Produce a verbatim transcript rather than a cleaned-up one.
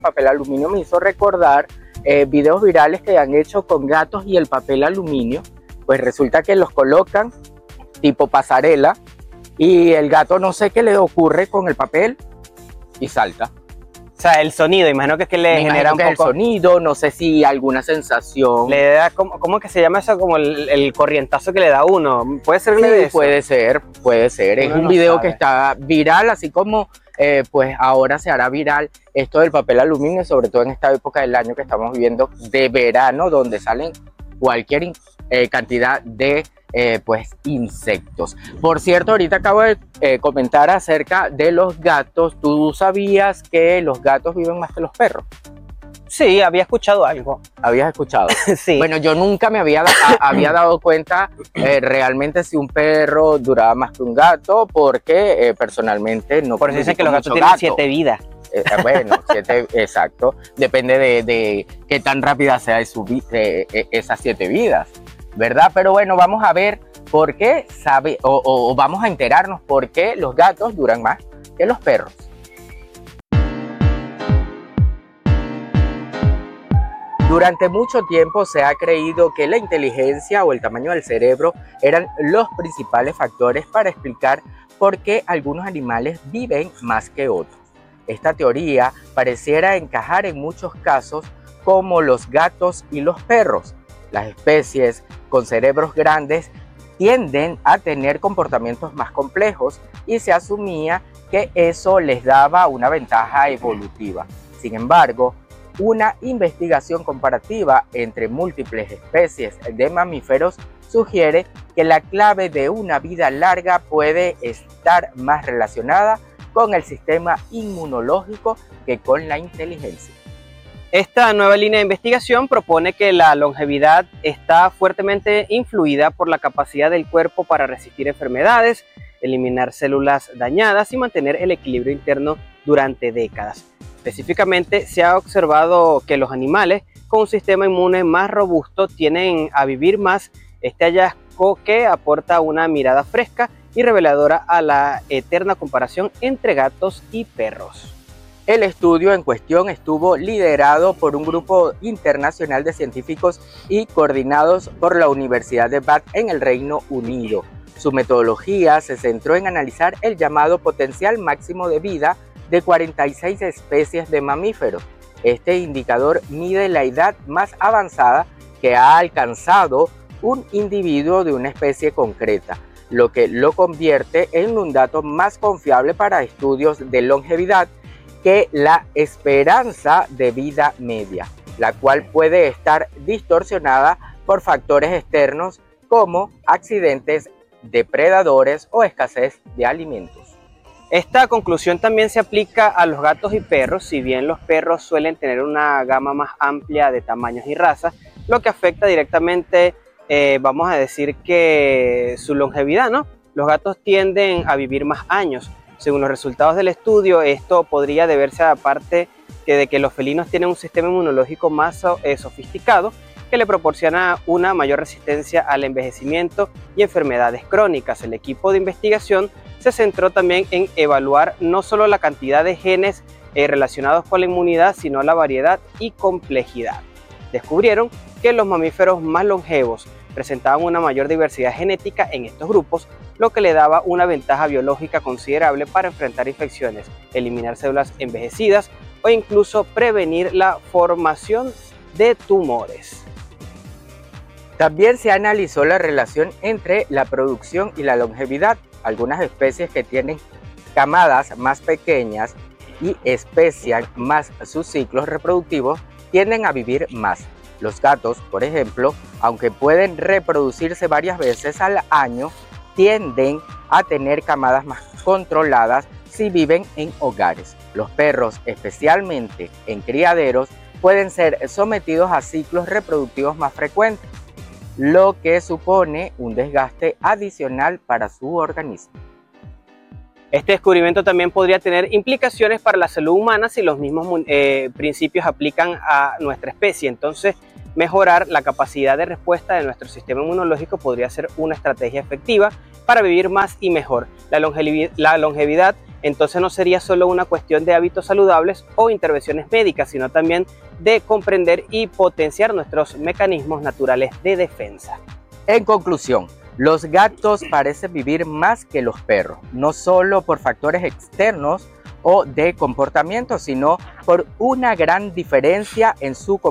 papel aluminio me hizo recordar eh, videos virales que han hecho con gatos y el papel aluminio. Pues resulta que los colocan tipo pasarela y el gato no sé qué le ocurre con el papel y salta. O sea, el sonido, imagino que es que le Me genera un que poco... el sonido, no sé si alguna sensación. Le da, ¿cómo, cómo que se llama eso? Como el, el corrientazo que le da a uno. ¿Puede ser Sí, de eso? puede ser, puede ser. Uno es un no video sabe. que está viral, así como eh, pues ahora se hará viral esto del papel aluminio, sobre todo en esta época del año que estamos viviendo de verano, donde salen cualquier eh, cantidad de eh, pues insectos. Por cierto, ahorita acabo de eh, comentar acerca de los gatos. ¿Tú sabías que los gatos viven más que los perros? Sí, había escuchado algo. ¿Habías escuchado? Sí. Bueno, yo nunca me había, da había dado cuenta eh, realmente si un perro duraba más que un gato, porque eh, personalmente no. Por eso dicen que los gatos mucho tienen gato. siete vidas. Eh, bueno, siete, exacto. Depende de, de qué tan rápida sea su, eh, esas siete vidas, ¿verdad? Pero bueno, vamos a ver por qué sabe, o, o vamos a enterarnos por qué los gatos duran más que los perros. Durante mucho tiempo se ha creído que la inteligencia o el tamaño del cerebro eran los principales factores para explicar por qué algunos animales viven más que otros. Esta teoría pareciera encajar en muchos casos, como los gatos y los perros. Las especies con cerebros grandes tienden a tener comportamientos más complejos y se asumía que eso les daba una ventaja evolutiva. Sin embargo, una investigación comparativa entre múltiples especies de mamíferos sugiere que la clave de una vida larga puede estar más relacionada con el sistema inmunológico que con la inteligencia. Esta nueva línea de investigación propone que la longevidad está fuertemente influida por la capacidad del cuerpo para resistir enfermedades, eliminar células dañadas y mantener el equilibrio interno durante décadas. Específicamente, se ha observado que los animales con un sistema inmune más robusto tienden a vivir más. Este hallazgo que aporta una mirada fresca y reveladora a la eterna comparación entre gatos y perros. El estudio en cuestión estuvo liderado por un grupo internacional de científicos y coordinados por la Universidad de Bath en el Reino Unido. Su metodología se centró en analizar el llamado potencial máximo de vida de cuarenta y seis especies de mamíferos. Este indicador mide la edad más avanzada que ha alcanzado un individuo de una especie concreta, lo que lo convierte en un dato más confiable para estudios de longevidad que la esperanza de vida media, la cual puede estar distorsionada por factores externos como accidentes, depredadores o escasez de alimentos. Esta conclusión también se aplica a los gatos y perros. Si bien los perros suelen tener una gama más amplia de tamaños y razas, lo que afecta directamente, eh, vamos a decir que su longevidad, ¿no? Los gatos tienden a vivir más años. Según los resultados del estudio, esto podría deberse a parte que de que los felinos tienen un sistema inmunológico más eh, sofisticado, que le proporciona una mayor resistencia al envejecimiento y enfermedades crónicas. El equipo de investigación se centró también en evaluar no solo la cantidad de genes eh, relacionados con la inmunidad, sino la variedad y complejidad. Descubrieron que los mamíferos más longevos presentaban una mayor diversidad genética en estos grupos, lo que le daba una ventaja biológica considerable para enfrentar infecciones, eliminar células envejecidas o incluso prevenir la formación de tumores. También se analizó la relación entre la producción y la longevidad. Algunas especies que tienen camadas más pequeñas y especian más sus ciclos reproductivos tienden a vivir más. Los gatos, por ejemplo, aunque pueden reproducirse varias veces al año, tienden a tener camadas más controladas si viven en hogares. Los perros, especialmente en criaderos, pueden ser sometidos a ciclos reproductivos más frecuentes, lo que supone un desgaste adicional para su organismo. Este descubrimiento también podría tener implicaciones para la salud humana si los mismos eh, principios aplican a nuestra especie. Entonces, mejorar la capacidad de respuesta de nuestro sistema inmunológico podría ser una estrategia efectiva para vivir más y mejor. La longevidad, la longevidad entonces no sería solo una cuestión de hábitos saludables o intervenciones médicas, sino también de comprender y potenciar nuestros mecanismos naturales de defensa. En conclusión, los gatos parecen vivir más que los perros, no solo por factores externos o de comportamiento, sino por una gran diferencia en su